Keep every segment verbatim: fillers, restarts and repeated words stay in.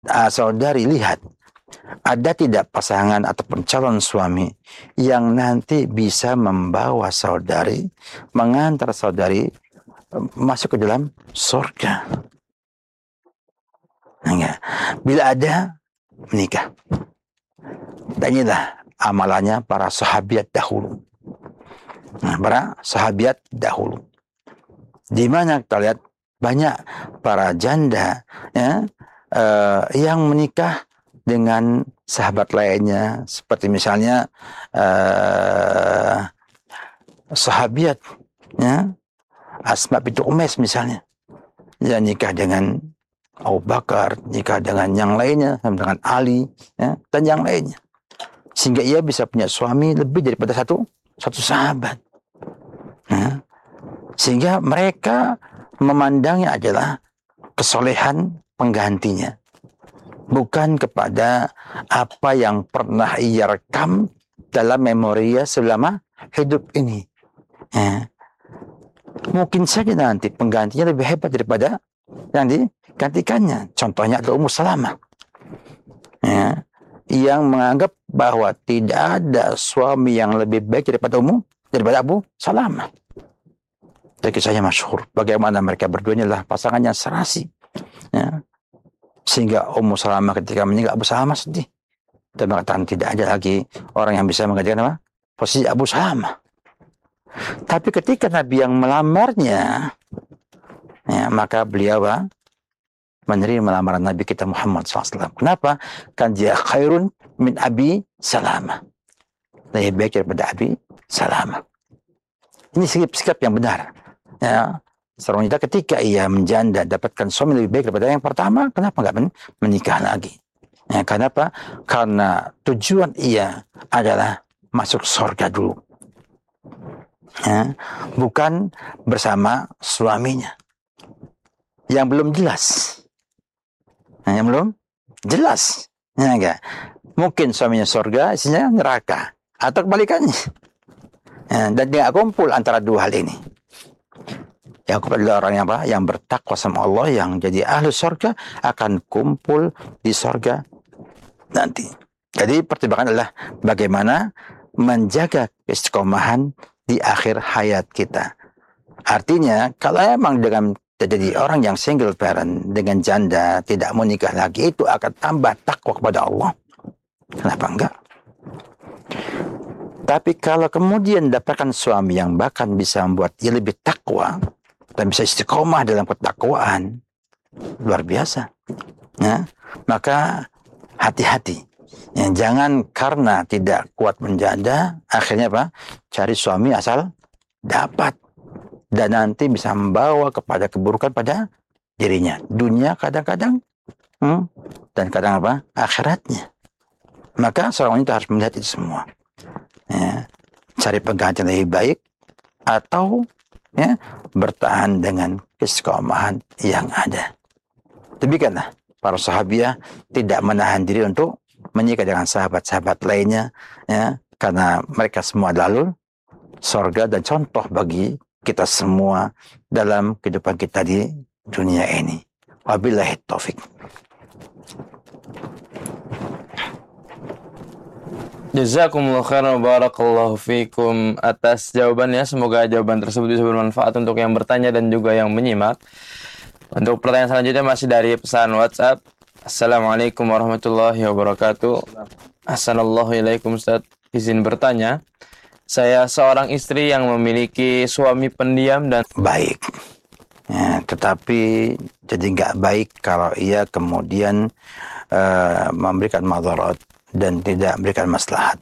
uh, saudari lihat, ada tidak pasangan ataupun calon suami yang nanti bisa membawa saudari, mengantar saudari uh, masuk ke dalam surga? Enggak. Bila ada, menikah. Dan inilah amalannya para sahabiat dahulu. Nah, para sahabiat dahulu. Di mana kita lihat banyak para janda ya, uh, yang menikah dengan sahabat lainnya, seperti misalnya uh, sahabiat ya, Asma bintu Umais misalnya, ya nikah dengan Abu Bakar, nikah dengan yang lainnya, dengan Ali ya, dan yang lainnya, sehingga ia bisa punya suami lebih daripada satu satu sahabat ya. Sehingga mereka memandangnya adalah kesolehan penggantinya, bukan kepada apa yang pernah ia rekam dalam memorinya selama hidup ini. Ya. Mungkin saja nanti penggantinya lebih hebat daripada yang digantikannya. Contohnya adalah Ummu Salamah. Ya. Yang menganggap bahwa tidak ada suami yang lebih baik daripada Ummu, daripada Abu Salamah. Jadi kisahnya masyhur. Bagaimana mereka berdua adalah pasangan yang serasi. Ya. Sehingga Ummu Salamah ketika meninggal, Abu Salamah sedih. Dan mengatakan tidak ada lagi orang yang bisa menggantikan apa? Posisi Abu Salamah. Tapi ketika Nabi yang melamarnya, ya, maka beliau menerima lamaran Nabi kita Muhammad shallallahu alaihi wasallam. Kenapa? Kan dia khairun min Abi Salamah. Lebih baik daripada Abi Salamah. Ini sikap-sikap yang benar. Ya. Seorang wanita ketika ia menjanda dapatkan suami lebih baik daripada yang pertama, kenapa nggak menikah lagi? Ya, kenapa? Karena tujuan ia adalah masuk surga dulu, ya, bukan bersama suaminya yang belum jelas, ya, yang belum jelas, ya, enggak? Mungkin suaminya surga, istrinya neraka, atau kebalikannya, ya, dan dia kumpul antara dua hal ini. Yakub adalah orang yang apa? Yang bertakwa sama Allah, yang jadi ahli surga, akan kumpul di surga nanti. Jadi pertimbangan adalah bagaimana menjaga keistiqomahan di akhir hayat kita. Artinya kalau emang dengan jadi orang yang single parent, dengan janda, tidak mau nikah lagi, itu akan tambah takwa kepada Allah. Kenapa enggak? Tapi kalau kemudian dapatkan suami yang bahkan bisa membuat dia lebih takwa dan bisa istiqomah dalam ketakwaan, luar biasa. Ya, maka hati-hati. Ya, jangan karena tidak kuat menjanda, akhirnya apa? Cari suami asal dapat. Dan nanti bisa membawa kepada keburukan pada dirinya. Dunia kadang-kadang, hmm, dan kadang apa? Akhiratnya. Maka seorang wanita harus melihat itu semua. Ya, cari pengganti yang lebih baik, atau ya, bertahan dengan keistiqomahan yang ada. Demikianlah para sahabiah tidak menahan diri untuk menikah dengan sahabat-sahabat lainnya, ya, karena mereka semua adalah surga dan contoh bagi kita semua dalam kehidupan kita di dunia ini. Wabillahi taufik. Jazakumullah khairan wa barakallahu fikum atas jawabannya. Semoga jawaban tersebut bisa bermanfaat untuk yang bertanya dan juga yang menyimak. Untuk pertanyaan selanjutnya masih dari pesan WhatsApp. Assalamualaikum warahmatullahi wabarakatuh. Assalamualaikum Ustaz. Izin bertanya, saya seorang istri yang memiliki suami pendiam dan baik, ya, tetapi jadi nggak baik kalau ia kemudian uh, memberikan madarat dan tidak memberikan maslahat.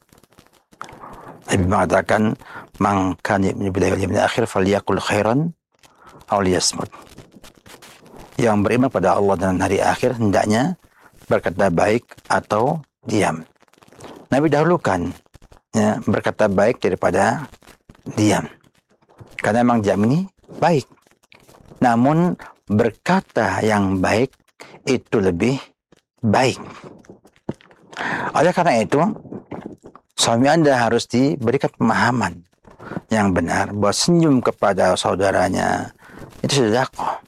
Nabi mengatakan, "Man kana yu'minu billahi wal yawmil akhir falyaqul khairan aw liyasmut." Yang beriman pada Allah dan hari akhir hendaknya berkata baik atau diam. Nabi dahulukan, ya, berkata baik daripada diam, karena memang diam ini baik. Namun berkata yang baik itu lebih baik. Oleh karena itu, suami Anda harus diberikan pemahaman yang benar bahwa senyum kepada saudaranya itu sedekah.